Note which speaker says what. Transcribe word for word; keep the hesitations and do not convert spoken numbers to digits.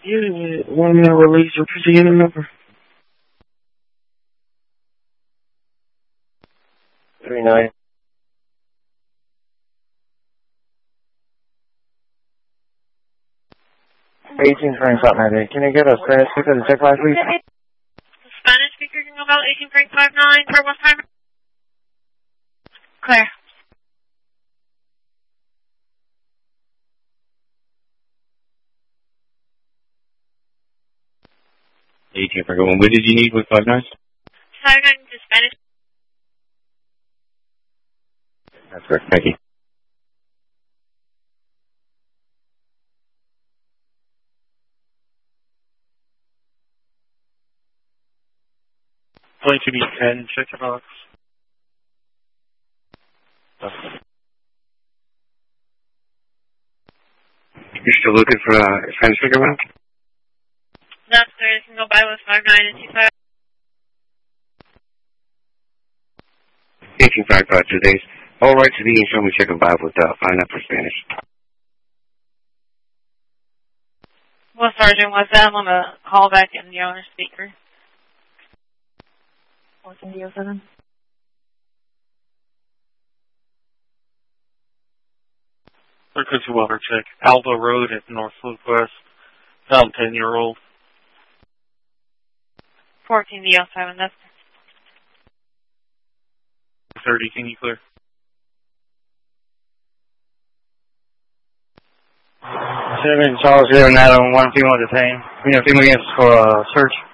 Speaker 1: You want me to release your P C N number? Three nine. Eighteen Frank five nine. Can you get a Spanish speaker to check line, please?
Speaker 2: Spanish speaker can go about eighteen Frank five nine for what time? Claire.
Speaker 3: eighteen Frank. What did you need with five nine?
Speaker 2: five nine to Spanish.
Speaker 3: That's correct. Thank you.
Speaker 4: Going to be ten, check your box.
Speaker 3: You're still looking for a Spanish speaker, ma'am?
Speaker 2: No, sir, it can go by with five nine and two five.
Speaker 3: eighteen Frank five two days. All right to the show me check by with uh, five nine for Spanish.
Speaker 2: Well, Sergeant, what's that? I'm on the call back in the owner speaker. What's in D O seven?
Speaker 4: Frequency water check. Alva Road at North Loop West. Found ten year old.
Speaker 2: fourteen D O seven, that's
Speaker 4: thirty, can you clear?
Speaker 1: Seven Charles here, and Adam, one female detained. We have female against for uh, search.